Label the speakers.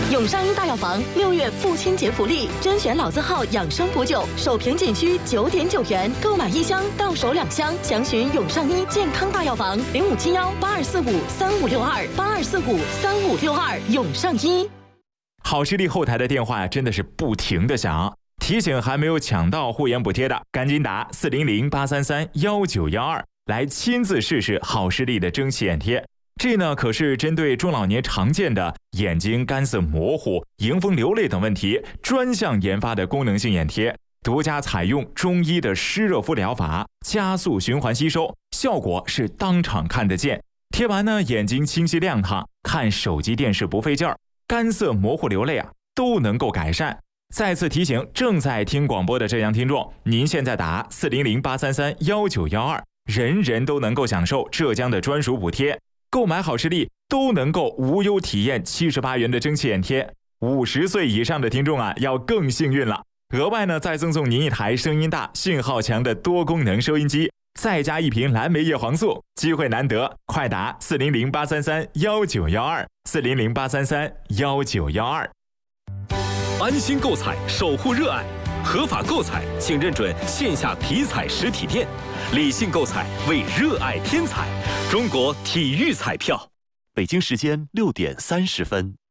Speaker 1: 永上医大药房6月父亲节福利，甄选老字号养生补酒，首瓶仅需9.9元，购买1箱到手2箱。详询永上医健康大药房05718245356282453562永上医。
Speaker 2: 好视力后台的电话真的是不停的响，提醒还没有抢到护眼补贴的，赶紧打400-833-1912来亲自试试好视力的蒸汽眼贴。这呢可是针对中老年常见的眼睛干涩模糊、迎风流泪等问题专项研发的功能性眼贴，独家采用中医的湿热敷疗法，加速循环吸收，效果是当场看得见。贴完呢，眼睛清晰亮堂，看手机电视不费劲儿，干涩模糊流泪都能够改善。再次提醒正在听广播的浙江听众，您现在打400-833-1912，人人都能够享受浙江的专属补贴，购买好视力都能够无忧体验78元的蒸汽眼贴。50岁以上的听众要更幸运了，额外呢再赠送您一台声音大、信号强的多功能收音机，再加1瓶蓝莓叶黄素，机会难得，快打400-833-1912，400-833-1912。
Speaker 3: 安心购彩，守护热爱，合法购彩，请认准线下体彩实体店，理性购彩，为热爱添彩。中国体育彩票。
Speaker 4: 北京时间6点30分。